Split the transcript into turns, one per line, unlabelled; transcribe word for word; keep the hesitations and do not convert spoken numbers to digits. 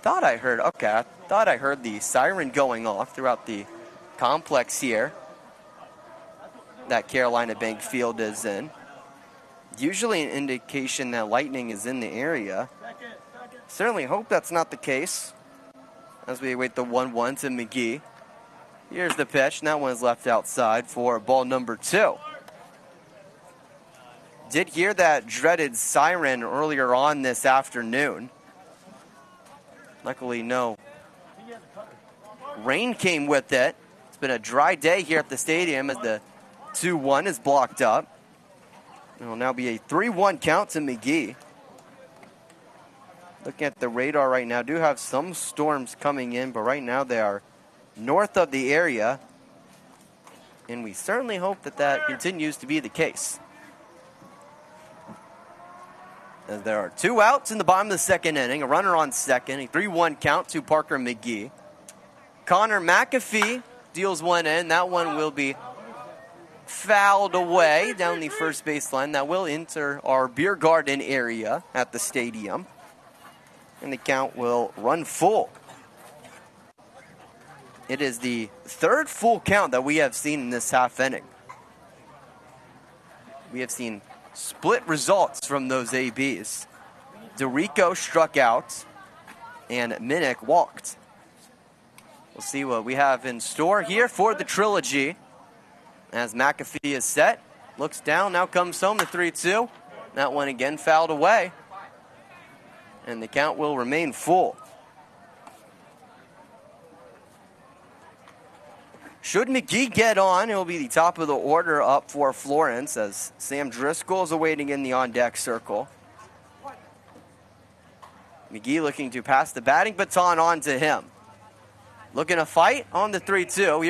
thought I heard, okay, I thought I heard the siren going off throughout the complex here that Carolina Bank Field is in. Usually an indication that lightning is in the area. Certainly hope that's not the case as we await the one one to McGee. Here's the pitch, and that one's left outside for ball number two. Did hear that dreaded siren earlier on this afternoon. Luckily, no rain came with it. It's been a dry day here at the stadium as the two one is blocked up. It will now be a three one count to McGee. Looking at the radar right now, do have some storms coming in, but right now they are north of the area. And we certainly hope that that continues to be the case. As there are two outs in the bottom of the second inning, a runner on second, a three one count to Parker McGee. Connor McAfee deals one in. That one will be fouled away down the first baseline. That will enter our beer garden area at the stadium. And the count will run full. It is the third full count that we have seen in this half inning. We have seen split results from those A Bs. DeRico struck out and Minnick walked. We'll see what we have in store here for the trilogy. As McAfee is set, looks down, now comes home, the three two. That one again fouled away. And the count will remain full. Should McGee get on, it will be the top of the order up for Florence as Sam Driscoll is awaiting in the on-deck circle. McGee looking to pass the batting baton on to him. Looking to fight on the three two.